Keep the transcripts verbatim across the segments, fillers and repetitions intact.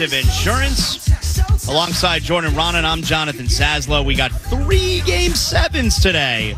Insurance. Alongside Jordan Ronan, I'm Jonathan Saslow. We got three game sevens today.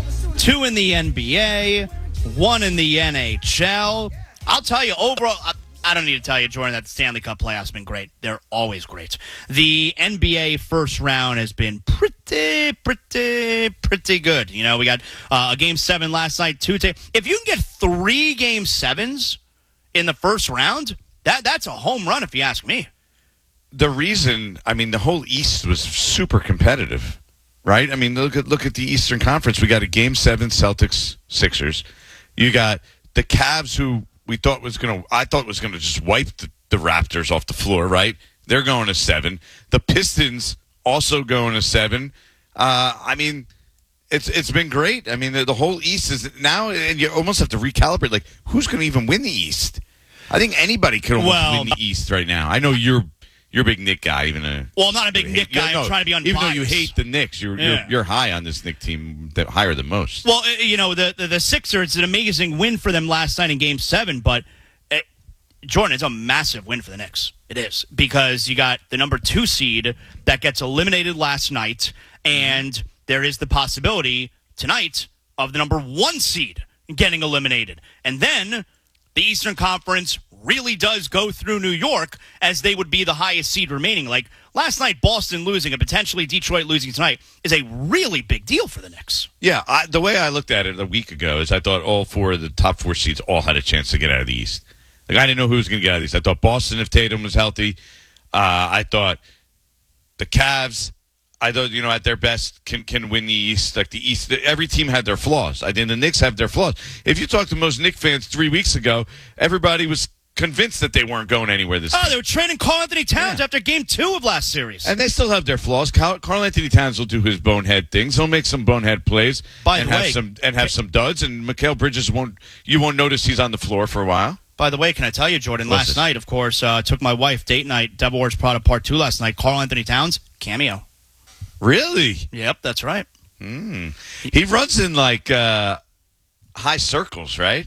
Two in the N B A, one in the N H L. I'll tell you, overall, I, I don't need to tell you, Jordan, that the Stanley Cup playoffs have been great. They're always great. The N B A first round has been pretty, pretty, pretty good. You know, we got uh, a game seven last night, two today. If you can get three game sevens in the first round, that that's a home run if you ask me. The reason, I mean, the whole East was super competitive, right? I mean, look at look at the Eastern Conference. We got a game seven Celtics Sixers. You got the Cavs, who we thought was going to, I thought was going to just wipe the, the Raptors off the floor, right? They're going to seven. The Pistons also going to seven. Uh, I mean, it's it's been great. I mean, the, the whole East is now, and you almost have to recalibrate. Like, who's going to even win the East? I think anybody could almost well, win the East right now. I know you're. You're a big Knick guy, even a. Well, I'm not a big Knick guy. No, I'm trying to be unbiased. Even though you hate the Knicks, you're yeah. you're, you're high on this Knick team, that higher than most. Well, you know the, the the Sixers. It's an amazing win for them last night in Game Seven, but it, Jordan, it's a massive win for the Knicks. It is because you got the number two seed that gets eliminated last night, and there is the possibility tonight of the number one seed getting eliminated, and then the Eastern Conference really does go through New York as they would be the highest seed remaining. Like last night, Boston losing and potentially Detroit losing tonight is a really big deal for the Knicks. Yeah, I, the way I looked at it a week ago is I thought all four of the top four seeds all had a chance to get out of the East. Like I didn't know who was going to get out of the East. I thought Boston, if Tatum was healthy. Uh, I thought the Cavs, I thought, you know, at their best can can win the East. Like the East, every team had their flaws. I think the Knicks have their flaws. If you talk to most Knicks fans three weeks ago, everybody was convinced that they weren't going anywhere this Oh, time. They were trading Karl Anthony Towns yeah. after game two of last series. And they still have their flaws. Karl, Karl Anthony Towns will do his bonehead things. He'll make some bonehead plays By and the have way, some and have some duds. And Mikal Bridges won't you won't notice he's on the floor for a while. By the way, can I tell you, Jordan, What's last this? night, of course, uh, took my wife date night, Devil Wears Prada Part Two last night. Karl Anthony Towns cameo. Really? Yep, that's right. Mm. He runs in like uh, high circles, right?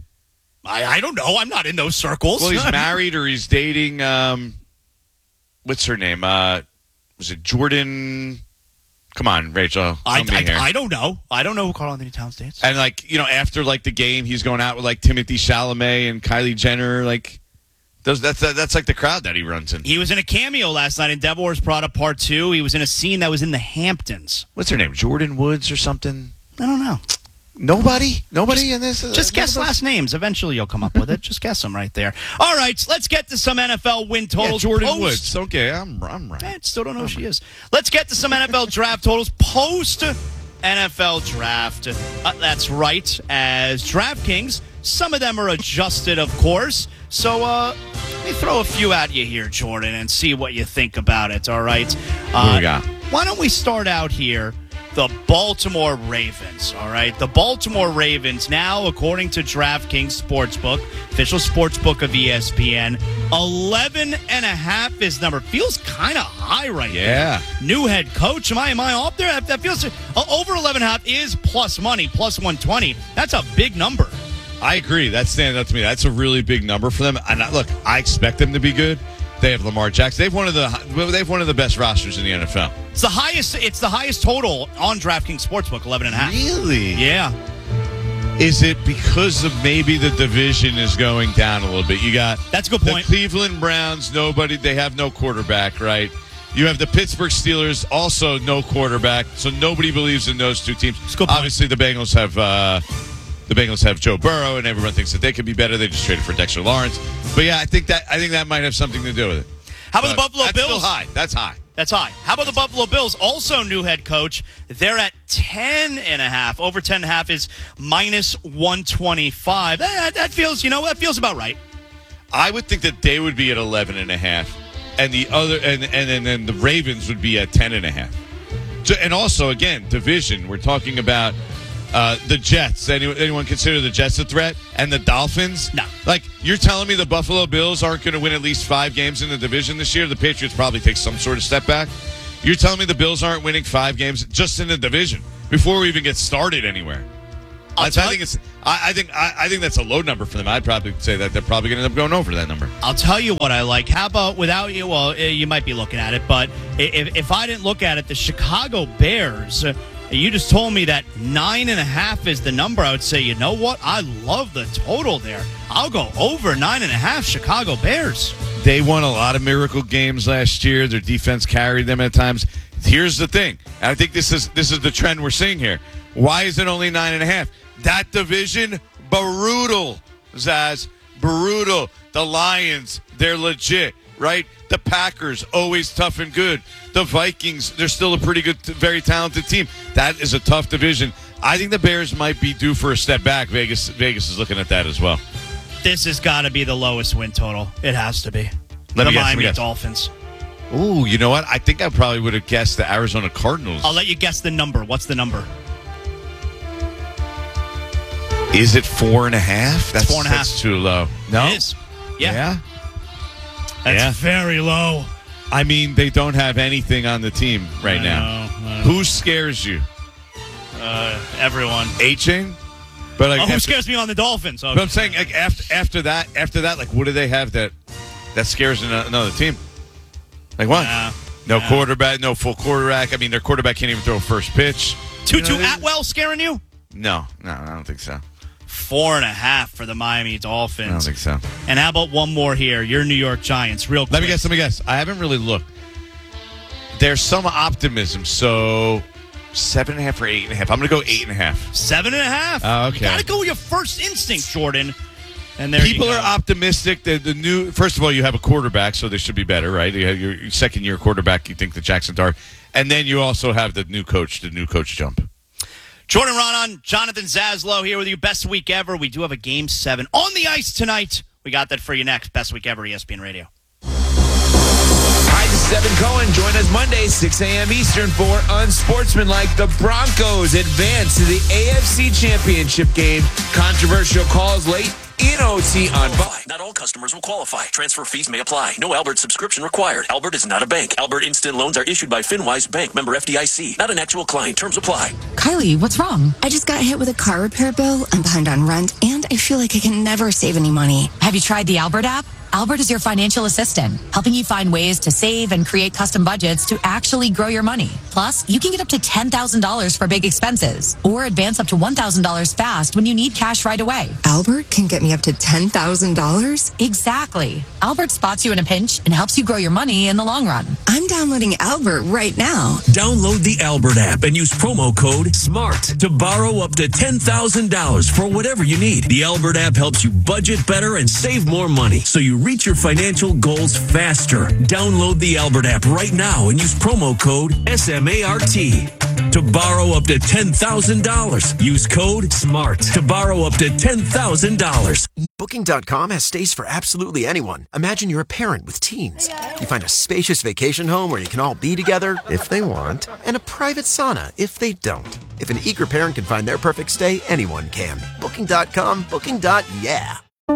I, I don't know. I'm not in those circles. Well, he's married or he's dating. Um, what's her name? Uh, was it Jordan? Come on, Rachel. I, help me I, here. I don't know. I don't know who Karl Anthony Towns dates. And like you know, after like the game, he's going out with like Timothy Chalamet and Kylie Jenner. Like those, that's that's like the crowd that he runs in. He was in a cameo last night in Devil Wears Prada Part Two. He was in a scene that was in the Hamptons. What's her name? Jordan Woods or something? I don't know. Nobody? Nobody just, in this? Uh, just guess last names. Eventually you'll come up with it. Just guess them right there. All right, let's get to some N F L win totals. Yeah, Jordan post. Woods. Okay, I'm, I'm right. I still don't know who she is. Let's get to some N F L draft totals post N F L draft. Uh, that's right. As DraftKings, some of them are adjusted, of course. So uh, let me throw a few at you here, Jordan, and see what you think about it. All right. Uh, What we got? Why don't we start out here? The Baltimore Ravens, all right? The Baltimore Ravens now, according to DraftKings Sportsbook, official sportsbook of E S P N, eleven and a half is number. Feels kind of high right Yeah. now. New head coach. Am I am I off there? That, that feels uh, over eleven and a half is plus money, plus one twenty. That's a big number. I agree. That stands out to me. That's a really big number for them. And I, look, I expect them to be good. They have Lamar Jackson. They've one of the they've one of the best rosters in the N F L. It's the highest. It's the highest total on DraftKings Sportsbook, eleven and a half. Really? Yeah. Is it because of maybe the division is going down a little bit? You got That's a good the point. Cleveland Browns. Nobody. They have no quarterback, right? You have the Pittsburgh Steelers, also no quarterback, so nobody believes in those two teams. a good point. Obviously, the Bengals have uh, the Bengals have Joe Burrow, and everyone thinks that they could be better. They just traded for Dexter Lawrence, but yeah, I think that I think that might have something to do with it. How about But the Buffalo that's Bills? Still high. That's high. That's high. How about the Buffalo Bills? Also new head coach. They're at ten and a half. Over ten and a half is minus one twenty-five. That, that feels, you know, that feels about right. I would think that they would be at eleven and a half, and the other, and and and then the Ravens would be at ten and a half. So, and also, again, division. We're talking about uh, the Jets. Anyone, anyone consider the Jets a threat? And the Dolphins? No. Like, you're telling me the Buffalo Bills aren't going to win at least five games in the division this year? The Patriots probably take some sort of step back. You're telling me the Bills aren't winning five games just in the division before we even get started anywhere? I'll I, tell- I think it's. I, I think. I, I think that's a low number for them. I'd probably say that they're probably going to end up going over that number. I'll tell you what I like. How about without you? Well, eh, you might be looking at it, but if, if I didn't look at it, the Chicago Bears, uh, you just told me that nine and a half is the number. I would say, you know what? I love the total there. I'll go over nine and a half Chicago Bears. They won a lot of miracle games last year. Their defense carried them at times. Here's the thing. And I think this is this is the trend we're seeing here. Why is it only nine and a half? That division, brutal, Zaz. Brutal. The Lions, they're legit, right? The Packers, always tough and good. The Vikings, they're still a pretty good, very talented team. That is a tough division. I think the Bears might be due for a step back. Vegas, Vegas is looking at that as well. This has got to be the lowest win total. It has to be. Let the me guess, let me Miami guess. Dolphins. Ooh, you know what? I think I probably would have guessed the Arizona Cardinals. I'll let you guess the number. What's the number? Is it four and a half? That's four and a half. That's too low. No, It is. Yeah. yeah. That's Yeah. very low. I mean, they don't have anything on the team right I now. know, I know. Who scares you? Uh, everyone. A-Chain? But like, Oh, who after, scares me on the Dolphins? Oh, but I'm saying like, after after that, after that, like, what do they have that that scares an- another team? Like what? Nah, no nah. quarterback, no full quarterback. I mean, their quarterback can't even throw a first pitch. Tutu You know, Atwell scaring you? No, no, I don't think so. Four and a half for the Miami Dolphins. I don't think so. And how about one more here? Your New York Giants, real quick. Let me guess. Let me guess. I haven't really looked. There's some optimism. So seven and a half or eight and a half. I'm going to go eight and a half. Seven and a half. Oh, okay. You got to go with your first instinct, Jordan. And there People you go. are optimistic that the new. First of all, you have a quarterback, so they should be better, right? You have your second year quarterback. You think the Jackson Dart, and then you also have the new coach. The new coach jump. Jordan Ronan, Jonathan Zaslow here with you. Best week ever. We do have a game seven on the ice tonight. We got that for you next. Best week ever, E S P N Radio. Hi, this is Evan Cohen. Join us Monday, six a.m. Eastern for Unsportsmanlike. The Broncos advance to the A F C Championship game. Controversial calls late in O T on Fox. Not all customers will qualify. Transfer fees may apply. No Albert subscription required. Albert is not a bank. Albert Instant Loans are issued by FinWise Bank, member F D I C. Not an actual client. Terms apply. Kylie, what's wrong? I just got hit with a car repair bill. I'm behind on rent, and I feel like I can never save any money. Have you tried the Albert app? Albert is your financial assistant, helping you find ways to save and create custom budgets to actually grow your money. Plus, you can get up to ten thousand dollars for big expenses or advance up to one thousand dollars fast when you need cash right away. Albert can get me up to ten thousand dollars? Exactly. Albert spots you in a pinch and helps you grow your money in the long run. I'm downloading Albert right now. Download the Albert app and use promo code SMART to borrow up to ten thousand dollars for whatever you need. The Albert app helps you budget better and save more money so you reach your financial goals faster. Download the Albert app right now and use promo code SMART to borrow up to ten thousand dollars. Use code SMART to borrow up to ten thousand dollars. Booking dot com has stays for absolutely anyone. Imagine you're a parent with teens. You find a spacious vacation home where you can all be together if they want, and a private sauna if they don't. If an eager parent can find their perfect stay, anyone can. Booking dot com, booking. Yeah.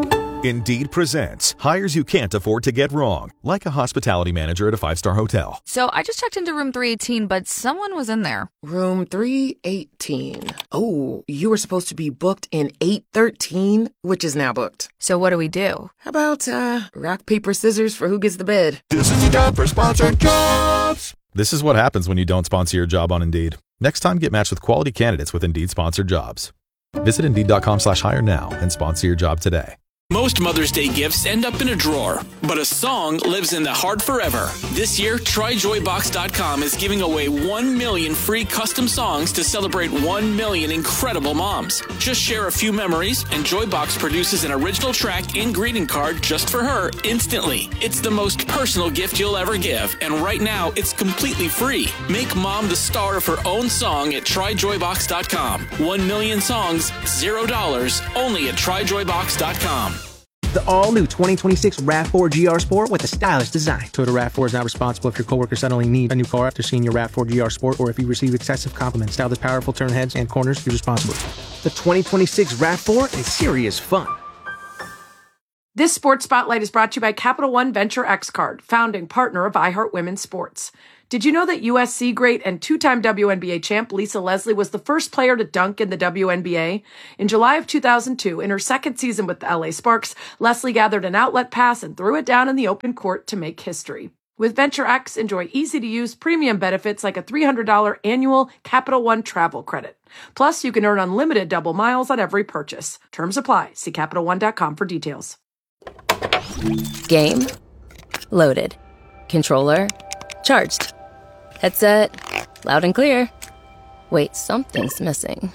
Indeed presents hires you can't afford to get wrong, like a hospitality manager at a five-star hotel. So I just checked into room three eighteen, but someone was in there. Room three eighteen. Oh, you were supposed to be booked in eight thirteen, which is now booked. So what do we do? How about uh, rock, paper, scissors for who gets the bid? This is the time for sponsored jobs. This is what happens when you don't sponsor your job on Indeed. Next time, get matched with quality candidates with Indeed sponsored jobs. Visit Indeed.com slash hire now and sponsor your job today. Most Mother's Day gifts end up in a drawer, but a song lives in the heart forever. This year, Try Joy Box dot com is giving away one million free custom songs to celebrate one million incredible moms. Just share a few memories, and Joybox produces an original track and greeting card just for her instantly. It's the most personal gift you'll ever give, and right now, it's completely free. Make mom the star of her own song at Try Joy Box dot com. One million songs, zero dollars, only at Try Joy Box dot com. The all-new twenty twenty-six RAV four G R Sport with a stylish design. Toyota RAV four is not responsible if your coworker suddenly needs a new car after seeing your RAV four G R Sport, or if you receive excessive compliments. Style this powerful turn heads and corners, you're responsible. The twenty twenty-six RAV four is serious fun. This Sports Spotlight is brought to you by Capital One Venture X Card, founding partner of iHeart Women's Sports. Did you know that U S C great and two-time W N B A champ Lisa Leslie was the first player to dunk in the W N B A? In July of two thousand two, in her second season with the L A Sparks, Leslie gathered an outlet pass and threw it down in the open court to make history. With Venture X, enjoy easy-to-use premium benefits like a three hundred dollars annual Capital One travel credit. Plus, you can earn unlimited double miles on every purchase. Terms apply. See Capital One dot com for details. Game loaded. Controller charged. Headset loud and clear. Wait, something's missing.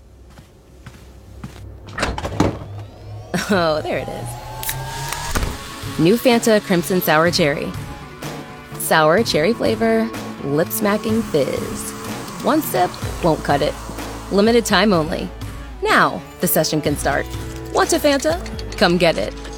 Oh, there it is. New Fanta Crimson Sour Cherry. Sour cherry flavor, lip-smacking fizz. One sip won't cut it. Limited time only. Now the session can start. Want a Fanta? Come get it.